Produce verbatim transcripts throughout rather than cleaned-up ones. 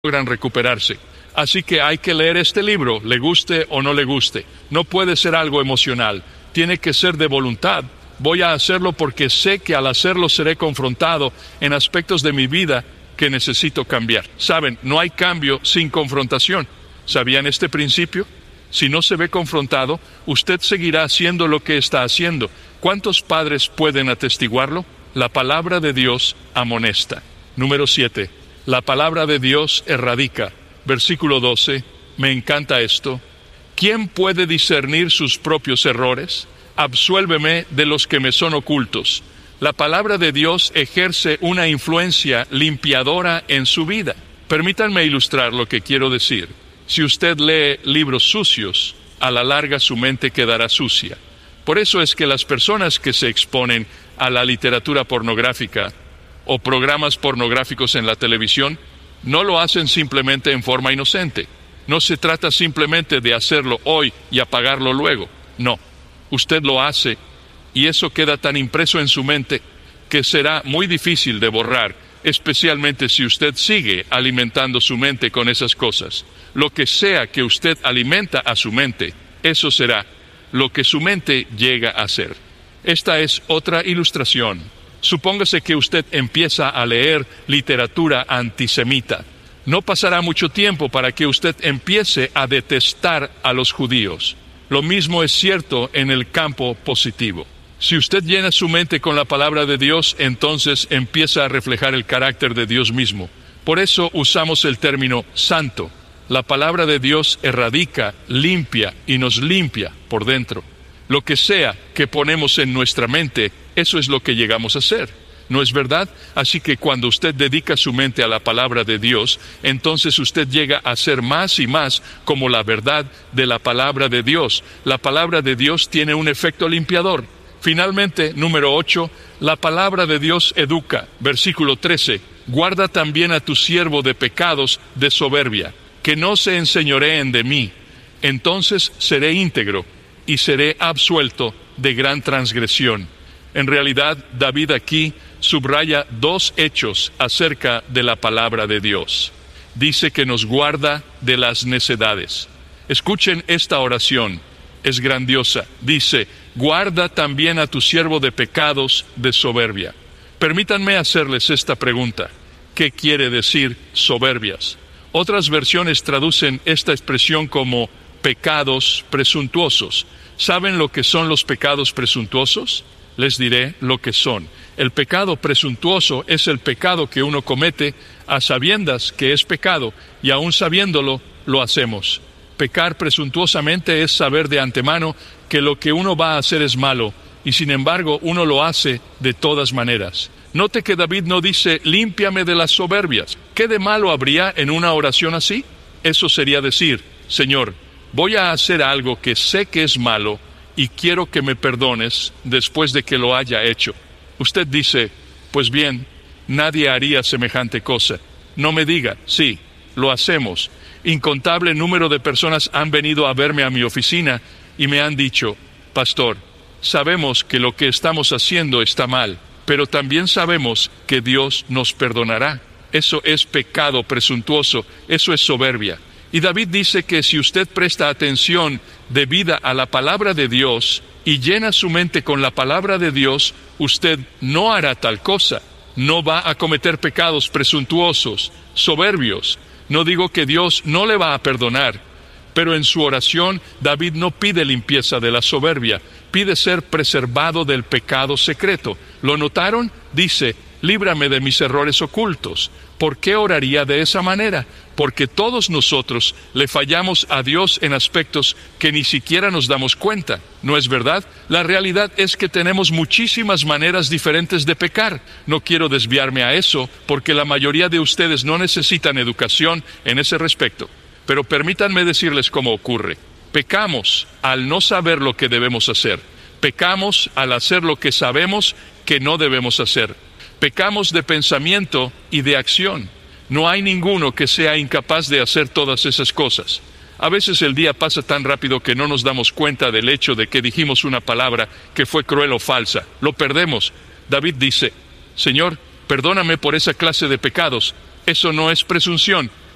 logran recuperarse. Así que hay que leer este libro, le guste o no le guste. No puede ser algo emocional, tiene que ser de voluntad. Voy a hacerlo porque sé que al hacerlo seré confrontado en aspectos de mi vida que necesito cambiar. Saben, no hay cambio sin confrontación. ¿Sabían este principio? Si no se ve confrontado, usted seguirá haciendo lo que está haciendo. ¿Cuántos padres pueden atestiguarlo? La palabra de Dios amonesta. Número siete. La palabra de Dios erradica. Versículo doce. Me encanta esto. ¿Quién puede discernir sus propios errores? Absuélveme de los que me son ocultos. La palabra de Dios ejerce una influencia limpiadora en su vida. Permítanme ilustrar lo que quiero decir. Si usted lee libros sucios, a la larga su mente quedará sucia. Por eso es que las personas que se exponen a la literatura pornográfica o programas pornográficos en la televisión no lo hacen simplemente en forma inocente. No se trata simplemente de hacerlo hoy y apagarlo luego. No, usted lo hace y eso queda tan impreso en su mente que será muy difícil de borrar, especialmente si usted sigue alimentando su mente con esas cosas. Lo que sea que usted alimenta a su mente, eso será lo que su mente llega a ser. Esta es otra ilustración. Supóngase que usted empieza a leer literatura antisemita. No pasará mucho tiempo para que usted empiece a detestar a los judíos. Lo mismo es cierto en el campo positivo. Si usted llena su mente con la palabra de Dios, entonces empieza a reflejar el carácter de Dios mismo. Por eso usamos el término santo. La palabra de Dios erradica, limpia y nos limpia por dentro. Lo que sea que ponemos en nuestra mente, eso es lo que llegamos a ser. ¿No es verdad? Así que cuando usted dedica su mente a la palabra de Dios, entonces usted llega a ser más y más como la verdad de la palabra de Dios. La palabra de Dios tiene un efecto limpiador. Finalmente, número ocho, la palabra de Dios educa. Versículo trece. Guarda también a tu siervo de pecados de soberbia, que no se enseñoreen de mí. Entonces seré íntegro y seré absuelto de gran transgresión. En realidad, David aquí subraya dos hechos acerca de la palabra de Dios. Dice que nos guarda de las necedades. Escuchen esta oración, es grandiosa. Dice, guarda también a tu siervo de pecados de soberbia. Permítanme hacerles esta pregunta. ¿Qué quiere decir soberbias? Otras versiones traducen esta expresión como pecados presuntuosos. ¿Saben lo que son los pecados presuntuosos? Les diré lo que son. El pecado presuntuoso es el pecado que uno comete a sabiendas que es pecado y aún sabiéndolo lo hacemos. Pecar presuntuosamente es saber de antemano que lo que uno va a hacer es malo y sin embargo uno lo hace de todas maneras. Note que David no dice, límpiame de las soberbias. ¿Qué de malo habría en una oración así? Eso sería decir, Señor, voy a hacer algo que sé que es malo y quiero que me perdones después de que lo haya hecho. Usted dice, pues bien, nadie haría semejante cosa. No me diga, sí, lo hacemos. Incontable número de personas han venido a verme a mi oficina y me han dicho, Pastor, sabemos que lo que estamos haciendo está mal, pero también sabemos que Dios nos perdonará. Eso es pecado presuntuoso, eso es soberbia. Y David dice que si usted presta atención debida a la palabra de Dios y llena su mente con la palabra de Dios, usted no hará tal cosa. No va a cometer pecados presuntuosos, soberbios. No digo que Dios no le va a perdonar, pero en su oración David no pide limpieza de la soberbia, pide ser preservado del pecado secreto. ¿Lo notaron? Dice, líbrame de mis errores ocultos. ¿Por qué oraría de esa manera? Porque todos nosotros le fallamos a Dios en aspectos que ni siquiera nos damos cuenta, ¿no es verdad? La realidad es que tenemos muchísimas maneras diferentes de pecar. No quiero desviarme a eso, porque la mayoría de ustedes no necesitan educación en ese respecto. Pero permítanme decirles cómo ocurre. Pecamos al no saber lo que debemos hacer. Pecamos al hacer lo que sabemos que no debemos hacer. Pecamos de pensamiento y de acción. No hay ninguno que sea incapaz de hacer todas esas cosas. A veces el día pasa tan rápido que no nos damos cuenta del hecho de que dijimos una palabra que fue cruel o falsa. Lo perdemos. David dice, Señor, perdóname por esa clase de pecados. Eso no es presunción.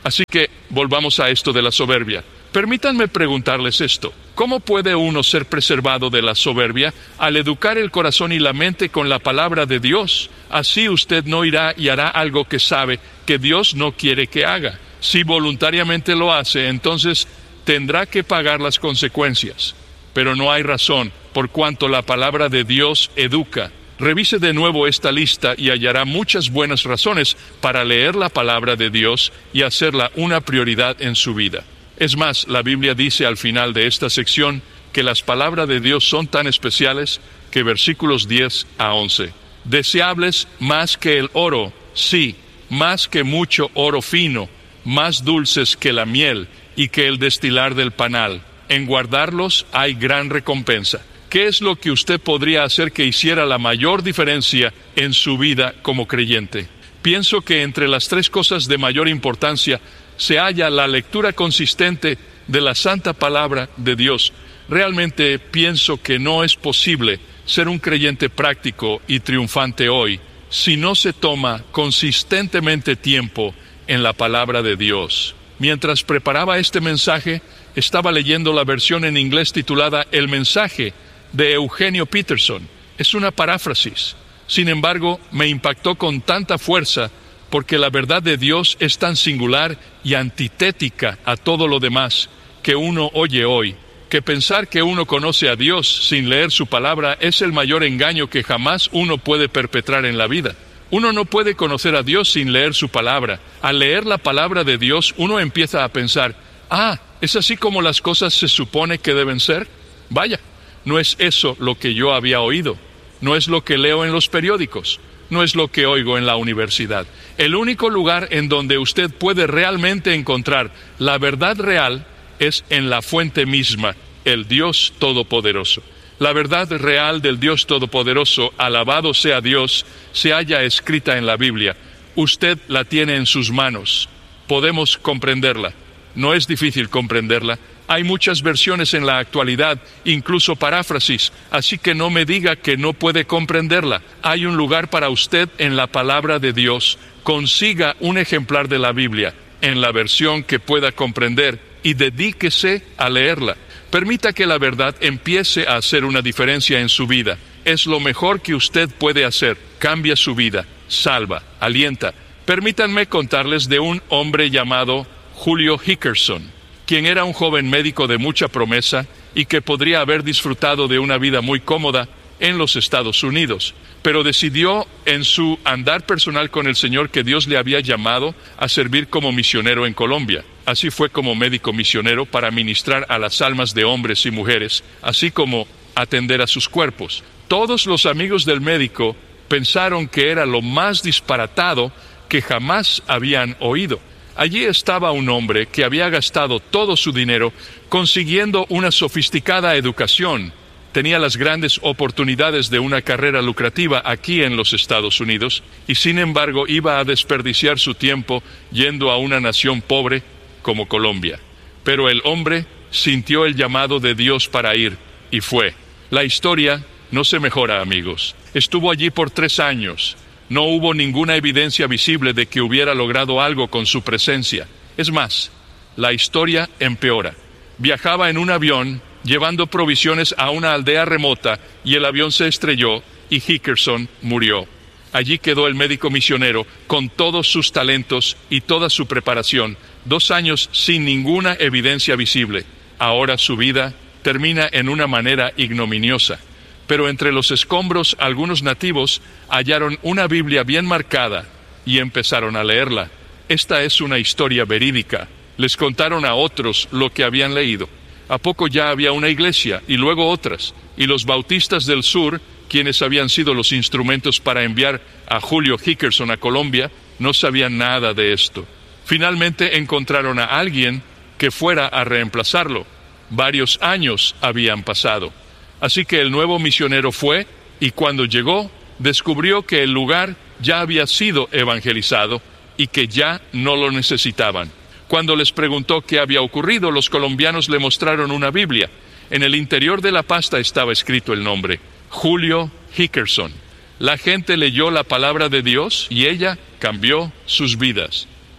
Así que volvamos a esto de la soberbia. Permítanme preguntarles esto. ¿Cómo puede uno ser preservado de la soberbia? Al educar el corazón y la mente con la palabra de Dios. Así usted no irá y hará algo que sabe que Dios no quiere que haga. Si voluntariamente lo hace, entonces tendrá que pagar las consecuencias. Pero no hay razón, por cuanto la palabra de Dios educa. Revise de nuevo esta lista y hallará muchas buenas razones para leer la palabra de Dios y hacerla una prioridad en su vida. Es más, la Biblia dice al final de esta sección que las palabras de Dios son tan especiales que versículos diez a once. Deseables más que el oro, sí, más que mucho oro fino, más dulces que la miel y que el destilar del panal. En guardarlos hay gran recompensa. ¿Qué es lo que usted podría hacer que hiciera la mayor diferencia en su vida como creyente? Pienso que entre las tres cosas de mayor importancia se halla la lectura consistente de la santa palabra de Dios. Realmente pienso que no es posible ser un creyente práctico y triunfante hoy si no se toma consistentemente tiempo en la palabra de Dios. Mientras preparaba este mensaje, estaba leyendo la versión en inglés titulada El mensaje de Eugenio Peterson. Es una paráfrasis. Sin embargo, me impactó con tanta fuerza porque la verdad de Dios es tan singular y antitética a todo lo demás que uno oye hoy, que pensar que uno conoce a Dios sin leer su palabra es el mayor engaño que jamás uno puede perpetrar en la vida. Uno no puede conocer a Dios sin leer su palabra. Al leer la palabra de Dios, uno empieza a pensar, ah, ¿es así como las cosas se supone que deben ser? Vaya, no es eso lo que yo había oído, no es lo que leo en los periódicos, no es lo que oigo en la universidad. El único lugar en donde usted puede realmente encontrar la verdad real es en la fuente misma, el Dios Todopoderoso. La verdad real del Dios Todopoderoso, alabado sea Dios, se halla escrita en la Biblia. Usted la tiene en sus manos. Podemos comprenderla. No es difícil comprenderla. Hay muchas versiones en la actualidad, incluso paráfrasis, así que no me diga que no puede comprenderla. Hay un lugar para usted en la palabra de Dios. Consiga un ejemplar de la Biblia, en la versión que pueda comprender, y dedíquese a leerla. Permita que la verdad empiece a hacer una diferencia en su vida. Es lo mejor que usted puede hacer. Cambia su vida, salva, alienta. Permítanme contarles de un hombre llamado Julio Hickerson, quien era un joven médico de mucha promesa y que podría haber disfrutado de una vida muy cómoda en los Estados Unidos, pero decidió en su andar personal con el Señor que Dios le había llamado a servir como misionero en Colombia. Así fue como médico misionero para ministrar a las almas de hombres y mujeres, así como atender a sus cuerpos. Todos los amigos del médico pensaron que era lo más disparatado que jamás habían oído. Allí estaba un hombre que había gastado todo su dinero consiguiendo una sofisticada educación. Tenía las grandes oportunidades de una carrera lucrativa aquí en los Estados Unidos y sin embargo iba a desperdiciar su tiempo yendo a una nación pobre como Colombia. Pero el hombre sintió el llamado de Dios para ir y fue. La historia no se mejora, amigos. Estuvo allí por tres años. No hubo ninguna evidencia visible de que hubiera logrado algo con su presencia. Es más, la historia empeora. Viajaba en un avión llevando provisiones a una aldea remota y el avión se estrelló y Hickerson murió. Allí quedó el médico misionero con todos sus talentos y toda su preparación, dos años sin ninguna evidencia visible. Ahora su vida termina en una manera ignominiosa. Pero entre los escombros algunos nativos hallaron una Biblia bien marcada y empezaron a leerla. Esta es una historia verídica. Les contaron a otros lo que habían leído. A poco ya había una iglesia y luego otras, y los bautistas del sur, quienes habían sido los instrumentos para enviar a Julio Hickerson a Colombia, no sabían nada de esto. Finalmente encontraron a alguien que fuera a reemplazarlo. Varios años habían pasado. Así que el nuevo misionero fue, y cuando llegó, descubrió que el lugar ya había sido evangelizado y que ya no lo necesitaban. Cuando les preguntó qué había ocurrido, los colombianos le mostraron una Biblia. En el interior de la pasta estaba escrito el nombre, Julio Hickerson. La gente leyó la palabra de Dios y ella cambió sus vidas.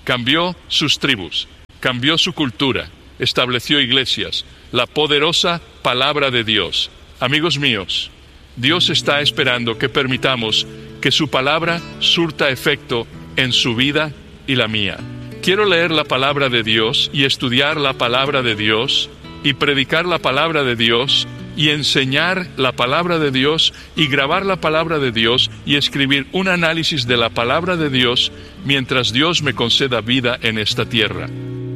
cambió sus tribus, cambió su cultura, estableció iglesias, la poderosa palabra de Dios. Amigos míos, Dios está esperando que permitamos que su palabra surta efecto en su vida y la mía. Quiero leer la palabra de Dios y estudiar la palabra de Dios y predicar la palabra de Dios y enseñar la palabra de Dios y grabar la palabra de Dios y escribir un análisis de la palabra de Dios mientras Dios me conceda vida en esta tierra.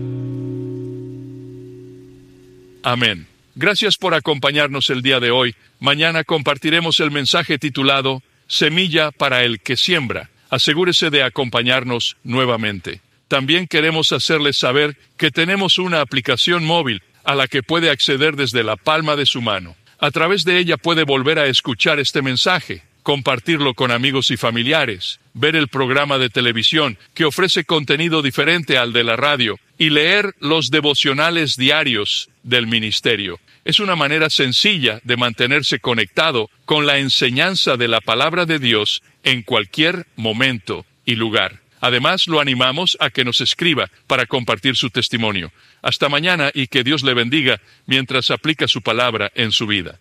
Amén. Gracias por acompañarnos el día de hoy. Mañana compartiremos el mensaje titulado Semilla para el que siembra. Asegúrese de acompañarnos nuevamente. También queremos hacerles saber que tenemos una aplicación móvil a la que puede acceder desde la palma de su mano. A través de ella puede volver a escuchar este mensaje, compartirlo con amigos y familiares, ver el programa de televisión que ofrece contenido diferente al de la radio y leer los devocionales diarios del ministerio. Es una manera sencilla de mantenerse conectado con la enseñanza de la palabra de Dios en cualquier momento y lugar. Además, lo animamos a que nos escriba para compartir su testimonio. Hasta mañana y que Dios le bendiga mientras aplica su palabra en su vida.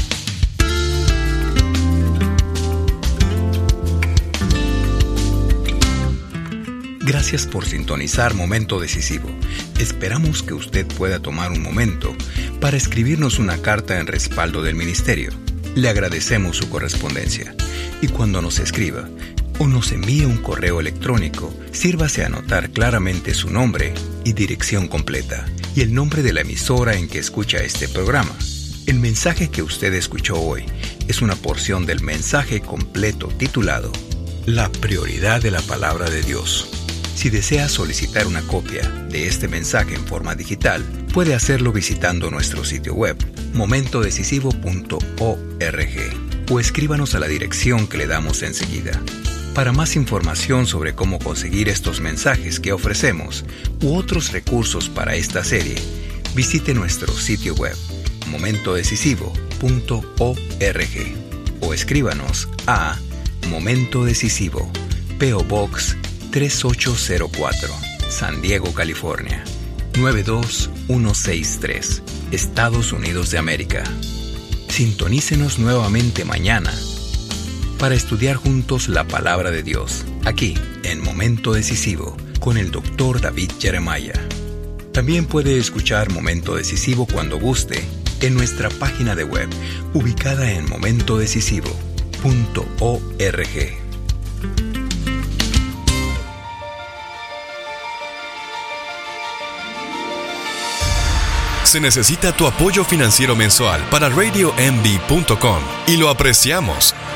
Gracias por sintonizar Momento Decisivo. Esperamos que usted pueda tomar un momento para escribirnos una carta en respaldo del ministerio. Le agradecemos su correspondencia. Y cuando nos escriba o nos envíe un correo electrónico, sírvase a anotar claramente su nombre y dirección completa y el nombre de la emisora en que escucha este programa. El mensaje que usted escuchó hoy es una porción del mensaje completo titulado La prioridad de la palabra de Dios. Si desea solicitar una copia de este mensaje en forma digital, puede hacerlo visitando nuestro sitio web, momento decisivo punto org, o escríbanos a la dirección que le damos enseguida. Para más información sobre cómo conseguir estos mensajes que ofrecemos u otros recursos para esta serie, visite nuestro sitio web, momento decisivo punto org, o escríbanos a Momento Decisivo, P O Box tres ocho cero cuatro, San Diego, California, nueve dos uno seis tres, Estados Unidos de América. Sintonícenos nuevamente mañana para estudiar juntos la palabra de Dios, aquí en Momento Decisivo, con el doctor David Jeremiah. También puede escuchar Momento Decisivo cuando guste en nuestra página de web, ubicada en momento decisivo punto org. Se necesita tu apoyo financiero mensual para radio m b punto com y lo apreciamos.